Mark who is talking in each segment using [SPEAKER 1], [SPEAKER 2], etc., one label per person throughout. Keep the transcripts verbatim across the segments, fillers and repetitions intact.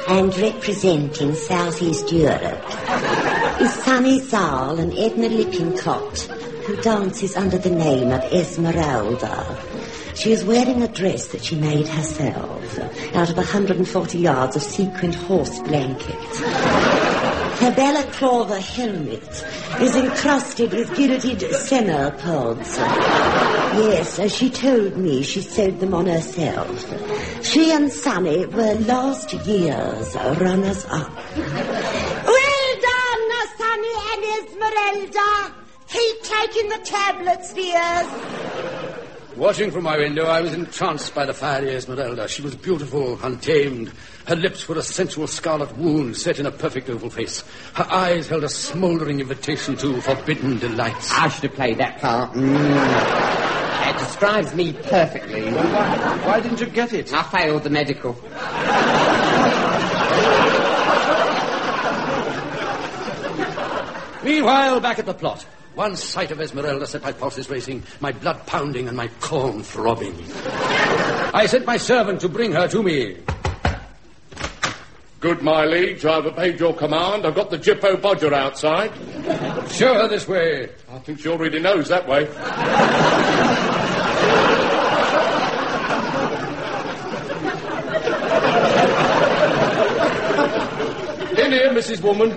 [SPEAKER 1] and representing South East Europe is Sunny Zal and Edna Lippincott, who dances under the name of Esmeralda. She is wearing a dress that she made herself out of one hundred forty yards of sequined horse blanket. Her balaclava helmet is encrusted with gilded semmelpods. Yes, as she told me, she sewed them on herself. She and Sunny were last year's runners-up.
[SPEAKER 2] Well done, Sunny and Esmeralda. Keep taking the tablets, dears.
[SPEAKER 3] Watching from my window, I was entranced by the fiery Esmeralda. She was beautiful, untamed. Her lips were a sensual scarlet wound set in a perfect oval face. Her eyes held a smouldering invitation to forbidden delights.
[SPEAKER 4] I should have played that part. Mm. It describes me perfectly.
[SPEAKER 3] Well, why, why didn't you get it?
[SPEAKER 4] I failed the medical.
[SPEAKER 3] Meanwhile, back at the plot. One sight of Esmeralda set my pulses racing, my blood pounding and my corn throbbing. I sent my servant to bring her to me.
[SPEAKER 5] Good, my liege. I've obeyed your command. I've got the Jippo Bodger outside.
[SPEAKER 3] Show her this way.
[SPEAKER 5] I think she already knows that way. In here, Missus Woman.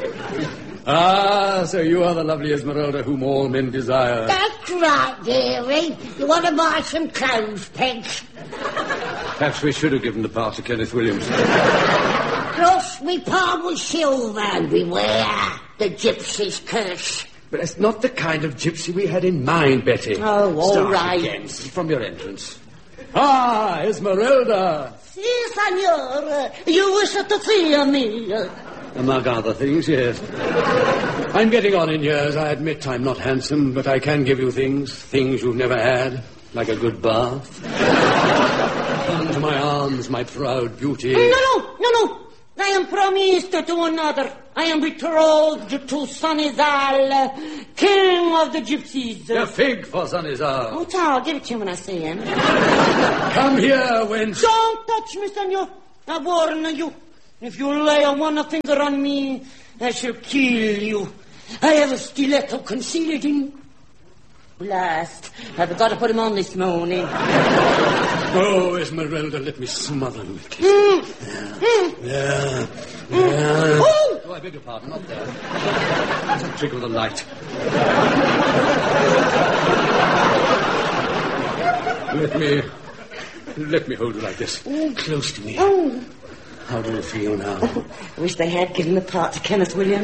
[SPEAKER 3] Ah, so you are the lovely Esmeralda whom all men desire.
[SPEAKER 2] That's right, dearie. You want to buy some clothes, Pegs?
[SPEAKER 3] Perhaps we should have given the part to Kenneth Williams.
[SPEAKER 2] Cross me palm with silver and beware the gypsy's curse.
[SPEAKER 3] But that's not the kind of gypsy we had in mind, Betty.
[SPEAKER 2] Oh, all
[SPEAKER 3] Start
[SPEAKER 2] right.
[SPEAKER 3] again, from your entrance. Ah, Esmeralda.
[SPEAKER 2] Si, senor. You wish to see me.
[SPEAKER 3] Among other things, yes. I'm getting on in years. I admit I'm not handsome, but I can give you things, things you've never had, like a good bath. Come to my arms, my proud beauty.
[SPEAKER 2] No, no, no, no. I am promised to another. I am betrothed to Sanizal, king of the gypsies.
[SPEAKER 3] A fig for Sanizal.
[SPEAKER 2] Oh, I'll give it to you when I see him.
[SPEAKER 3] Come here, wench.
[SPEAKER 2] Don't touch me, senor. I warn you. If you lay one finger on me, I shall kill you. I have a stiletto concealed in... Blast. I've got to put him on this morning.
[SPEAKER 3] Oh, Esmeralda, let me smother him.
[SPEAKER 2] Mm.
[SPEAKER 3] Yeah.
[SPEAKER 2] Mm.
[SPEAKER 3] Yeah.
[SPEAKER 2] Oh!
[SPEAKER 3] Oh, I beg your pardon, not there. It's a trick of the light. Let me... Let me hold you like this.
[SPEAKER 2] Oh.
[SPEAKER 3] Close to me.
[SPEAKER 2] Oh.
[SPEAKER 3] How do you feel now?
[SPEAKER 2] Oh, I wish they had given the part to Kenneth Williams.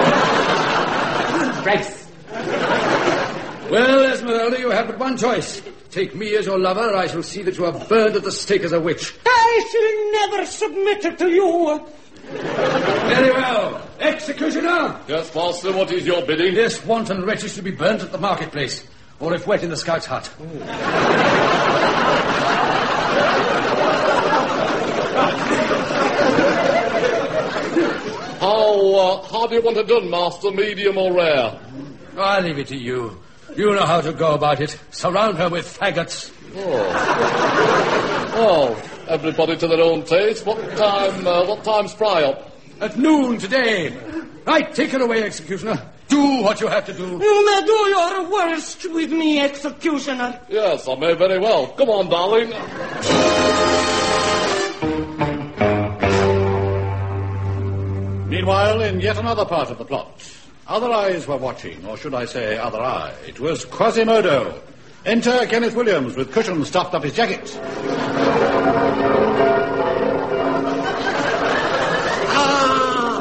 [SPEAKER 4] Grace.
[SPEAKER 3] Well, Esmeralda, you have but one choice. Take me as your lover, or I shall see that you are burned at the stake as a witch.
[SPEAKER 2] I shall never submit to you.
[SPEAKER 3] Very well. Executioner!
[SPEAKER 5] Yes, master, what is your bidding?
[SPEAKER 3] This wanton wretch is to be burnt at the marketplace, or if wet in the scout's hut.
[SPEAKER 5] How, uh, how do you want it done, master? Medium or rare?
[SPEAKER 3] I'll leave it to you. You know how to go about it. Surround her with faggots.
[SPEAKER 5] Oh. Oh, everybody to their own taste. What time, uh, what time's fry up?
[SPEAKER 3] At noon today. Right, take her away, executioner. Do what you have to do.
[SPEAKER 2] You may do your worst with me, executioner.
[SPEAKER 5] Yes, I may very well. Come on, darling.
[SPEAKER 6] Meanwhile, in yet another part of the plot, other eyes were watching, or should I say other eye. It was Quasimodo. Enter Kenneth Williams with cushions stuffed up his jacket.
[SPEAKER 7] Ah!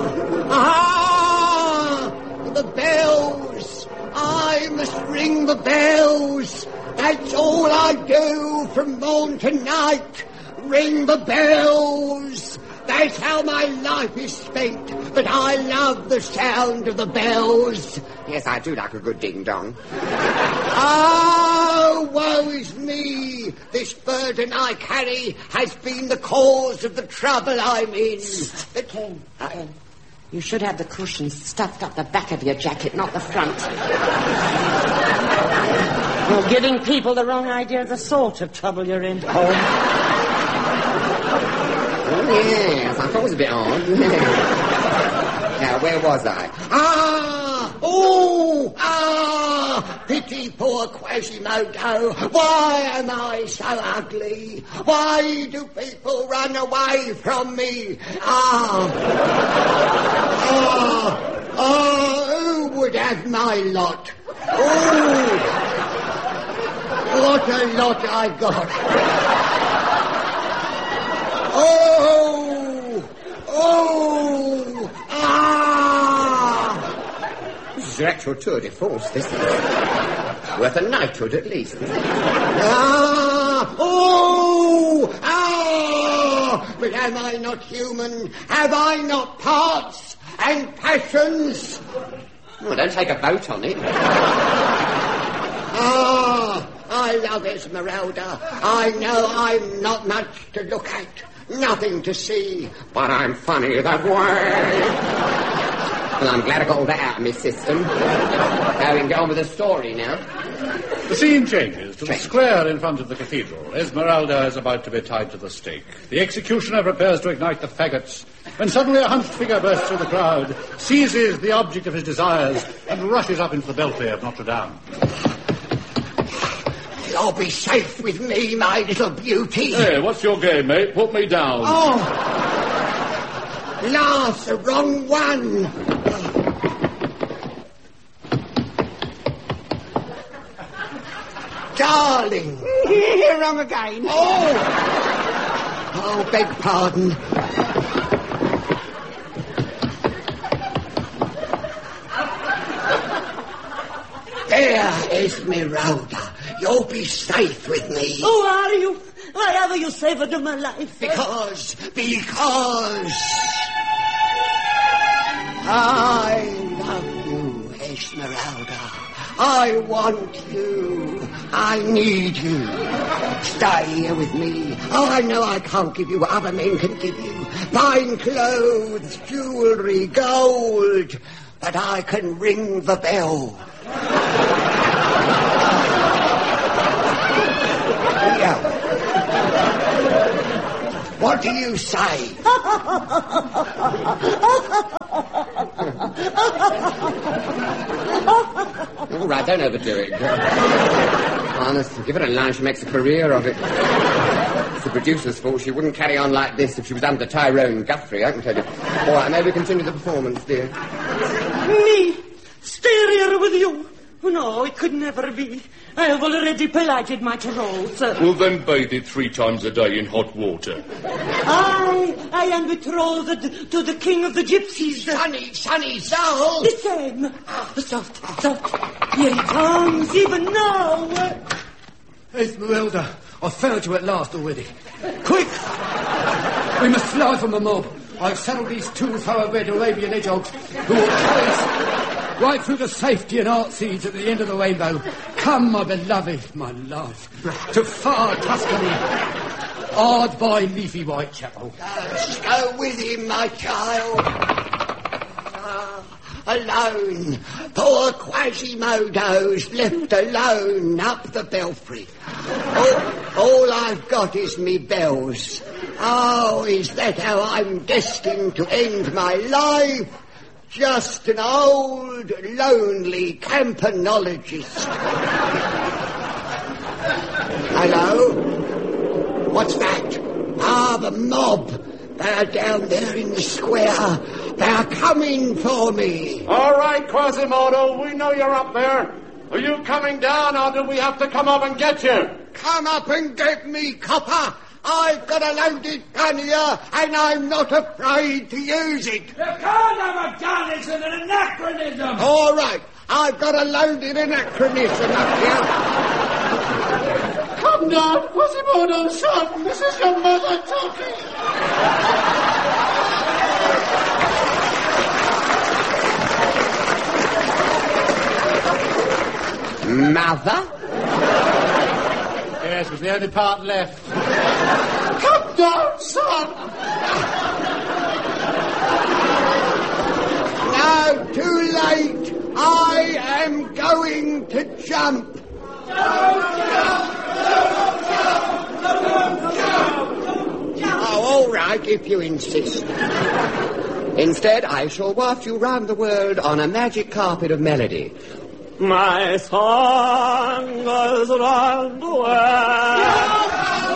[SPEAKER 7] Ah! The bells! I must ring the bells! That's all I do from morn to night. Ring the bells! That's how my life is spent, but I love the sound of the bells.
[SPEAKER 4] Yes, I do like a good ding-dong.
[SPEAKER 7] Oh, woe is me! This burden I carry has been the cause of the trouble I'm in.
[SPEAKER 2] Ken, Ken, you should have the cushions stuffed up the back of your jacket, not the front. You're giving people the wrong idea of the sort of trouble you're in.
[SPEAKER 4] Oh, yes. I thought it was a bit odd. Now, where was I?
[SPEAKER 7] Ah! Oh! Ah! Pity poor Quasimodo. Why am I so ugly? Why do people run away from me? Ah! Ah! Ah! Who would have my lot? Oh! What a lot I got. Oh! Oh! Ah!
[SPEAKER 4] This is your actual tour de force, this is. Worth a knighthood at least.
[SPEAKER 7] Ah! Oh! Ah! But am I not human? Have I not parts and passions?
[SPEAKER 4] Well, don't take a vote on it.
[SPEAKER 7] Ah! I love Esmeralda. I know I'm not much to look at. Nothing to see, but I'm funny that way.
[SPEAKER 4] Well, I'm glad I got all that out of my system. Now we can go on with the story now.
[SPEAKER 6] The scene changes to
[SPEAKER 4] Change.
[SPEAKER 6] the square in front of the cathedral. Esmeralda is about to be tied to the stake. The executioner prepares to ignite the faggots, when suddenly a hunched figure bursts through the crowd, seizes the object of his desires, and rushes up into the belfry of Notre Dame.
[SPEAKER 7] You'll be safe with me, my little beauty.
[SPEAKER 5] Hey, what's your game, mate? Put me down.
[SPEAKER 7] Oh! Last, the wrong one. Darling.
[SPEAKER 2] Wrong again.
[SPEAKER 7] Oh! Oh, beg pardon. There, Esmeralda. You'll be safe with me.
[SPEAKER 2] Who are you? Why have you saved my life?
[SPEAKER 7] Because, because... I love you, Esmeralda. I want you. I need you. Stay here with me. Oh, I know I can't give you what other men can give you. Fine clothes, jewelry, gold. But I can ring the bell. Yeah. What do you say?
[SPEAKER 4] All right, don't overdo it. Honestly, give her a line, she makes a career of it. It's the producer's fault. She wouldn't carry on like this if she was under Tyrone Guthrie, I can tell you. All right, maybe continue the performance, dear.
[SPEAKER 2] Me? Stay here with you? No, it could never be. I have already pelagied my trolls.
[SPEAKER 5] Well, then bathe it three times a day in hot water.
[SPEAKER 2] I, I am betrothed to the king of the gypsies.
[SPEAKER 7] Sonny, Sonny, Soul.
[SPEAKER 2] The same. Soft, soft. Here he comes, even now.
[SPEAKER 3] Esmeralda, I've found you at last already. Quick! We must fly from the mob. I've saddled these two thoroughbred Arabian hedgehogs who will carry us right through the safety and art seeds at the end of the rainbow. Come, my beloved, my love, to far Tuscany, hard by leafy Whitechapel.
[SPEAKER 7] Let's go with him, my child. Ah, alone. Poor Quasimodo's left alone up the belfry. All, all I've got is me bells. Oh, is that how I'm destined to end my life? Just an old, lonely campanologist. Hello? What's that? Ah, the mob. They're down there in the square. They're coming for me.
[SPEAKER 6] All right, Quasimodo, we know you're up there. Are you coming down, or do we have to come up and get you?
[SPEAKER 7] Come up and get me, copper. I've got a loaded gun here, and I'm not afraid to use it.
[SPEAKER 8] You can't have a gun, it's an anachronism.
[SPEAKER 7] All right, I've got a loaded anachronism up here.
[SPEAKER 6] Come down, Quasimodo, son. This is your mother talking.
[SPEAKER 4] Mother?
[SPEAKER 6] Yes, it was the only part left. Come down, son.
[SPEAKER 7] Now, too late. I am going to jump. Oh, all right. like, if you insist.
[SPEAKER 4] Instead, I shall waft you round the world on a magic carpet of melody.
[SPEAKER 9] My song goes round the world.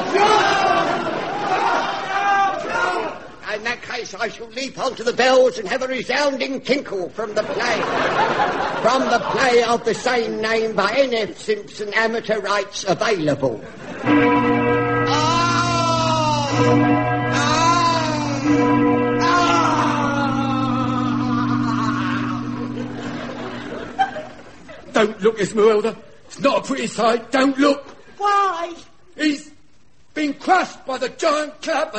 [SPEAKER 7] In that case, I shall leap onto the bells and have a resounding tinkle from the play. From the play of the same name by N F Simpson, amateur rights available. Ah! Ah! Ah!
[SPEAKER 3] Don't look, Esmeralda. It's not a pretty sight. Don't look.
[SPEAKER 2] Why?
[SPEAKER 3] He's been crushed by the giant clap